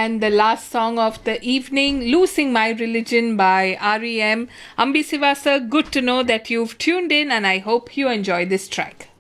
And the last song of the evening, Losing My Religion by REM. Ambi Sivasa, good to know that you've tuned in and I hope you enjoy this track.